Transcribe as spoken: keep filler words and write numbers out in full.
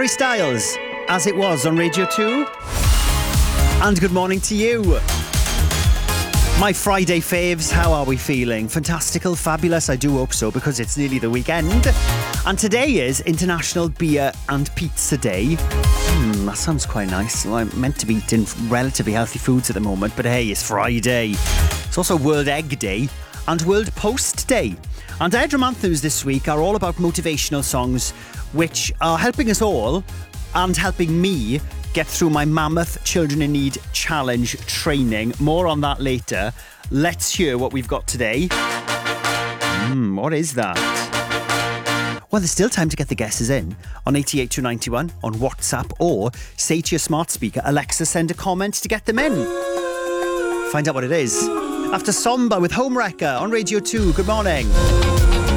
Harry Styles, As It Was on Radio two. And good morning to you. My Friday faves, how are we feeling? Fantastical, fabulous, I do hope so, because it's nearly the weekend. And today is International Beer and Pizza Day. Hmm, that sounds quite nice. Well, I'm meant to be eating relatively healthy foods at the moment, but hey, it's Friday. It's also World Egg Day and World Post Day. And Edram Anthems this week are all about motivational songs which are helping us all and helping me get through my Mammoth Children in Need Challenge training. More on that later. Let's hear what we've got today. Hmm, what is that? Well, there's still time to get the guesses in on eight eight two nine one on WhatsApp, or say to your smart speaker, Alexa, send a comment to get them in. Find out what it is after Somba with Home Wrecker on Radio two. Good morning.